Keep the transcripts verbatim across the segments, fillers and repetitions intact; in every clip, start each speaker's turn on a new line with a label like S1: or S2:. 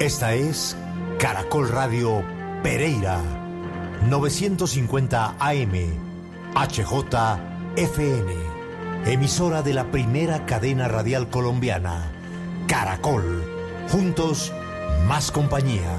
S1: Esta es Caracol Radio Pereira, novecientos cincuenta A M, H J F N, emisora de la primera cadena radial colombiana, Caracol. Juntos, más compañía.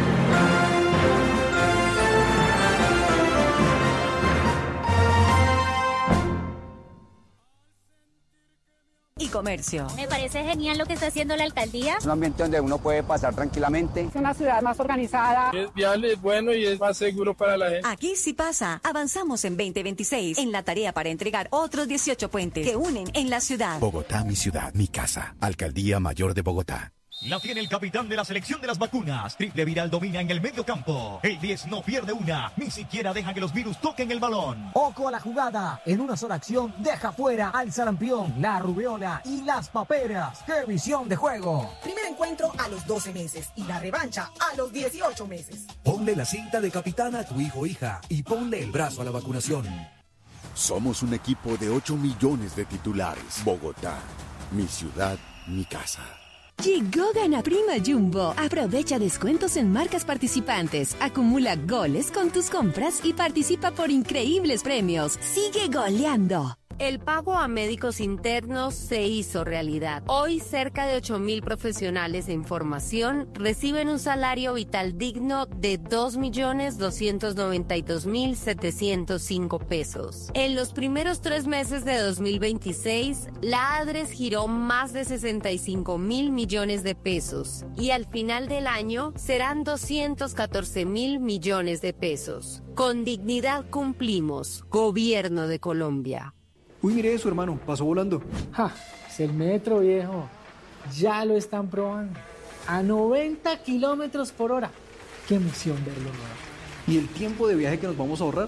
S2: Y comercio.
S3: Me parece genial lo que está haciendo la alcaldía.
S4: Es un ambiente donde uno puede pasar tranquilamente.
S5: Es una ciudad más organizada.
S6: Es viable, es bueno y es más seguro para la gente.
S2: Aquí sí pasa. Avanzamos en veinte veintiséis en la tarea para entregar otros dieciocho puentes que unen en la ciudad.
S7: Bogotá, mi ciudad, mi casa. Alcaldía Mayor de Bogotá.
S8: La tiene el capitán de la selección de las vacunas. Triple Viral domina en el medio campo. El diez no pierde una, ni siquiera deja que los virus toquen el balón.
S9: Ojo a la jugada. En una sola acción deja fuera al sarampión, la rubeola y las paperas. ¡Qué visión de juego!
S10: Primer encuentro a los doce meses y la revancha a los dieciocho meses.
S11: Ponle la cinta de capitán a tu hijo o hija y ponle el brazo a la vacunación.
S12: Somos un equipo de ocho millones de titulares. Bogotá, mi ciudad, mi casa.
S13: Llegó Gana Prima Jumbo. Aprovecha descuentos en marcas participantes. Acumula goles con tus compras y participa por increíbles premios. Sigue goleando.
S14: El pago a médicos internos se hizo realidad. Hoy, cerca de ocho mil profesionales de información reciben un salario vital digno de dos millones doscientos noventa y dos mil setecientos cinco pesos. En los primeros tres meses de dos mil veintiséis, la ADRES giró más de sesenta y cinco mil millones de pesos y al final del año serán doscientos catorce mil millones de pesos. Con dignidad cumplimos. Gobierno de Colombia.
S15: Uy, mire eso, hermano, pasó volando.
S16: Ja, es el metro, viejo. Ya lo están probando. A noventa kilómetros por hora. Qué emoción verlo nuevo.
S15: ¿Y el tiempo de viaje que nos vamos a ahorrar?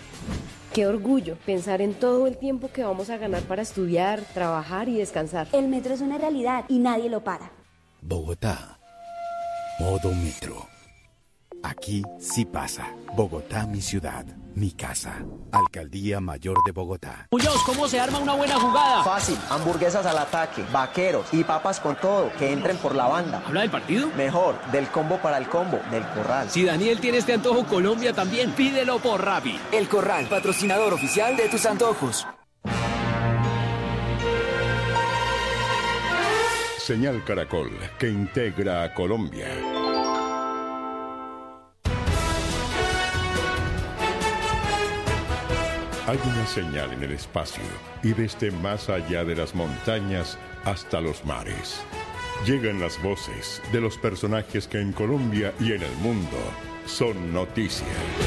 S17: Qué orgullo pensar en todo el tiempo que vamos a ganar para estudiar, trabajar y descansar.
S3: El metro es una realidad y nadie lo para.
S7: Bogotá, modo metro. Aquí sí pasa. Bogotá, mi ciudad, mi casa. Alcaldía Mayor de Bogotá.
S18: Muñoz, ¿cómo se arma una buena jugada?
S19: Fácil, hamburguesas al ataque, vaqueros y papas con todo, que entren por la banda.
S18: ¿Habla del partido?
S19: Mejor, del combo para el combo, del Corral.
S18: Si Daniel tiene este antojo, Colombia también, pídelo por Rappi.
S20: El Corral, patrocinador oficial de tus antojos.
S21: Señal Caracol, que integra a Colombia. Hay una señal en el espacio y desde más allá de las montañas hasta los mares. Llegan las voces de los personajes que en Colombia y en el mundo son noticia.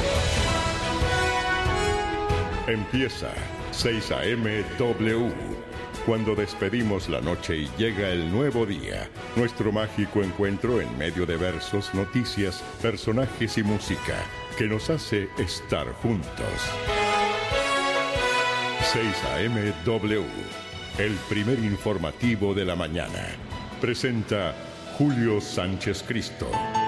S21: Empieza seis A M W. Cuando despedimos la noche y llega el nuevo día, nuestro mágico encuentro en medio de versos, noticias, personajes y música que nos hace estar juntos. seis A M W, el primer informativo de la mañana. Presenta Julio Sánchez Cristo.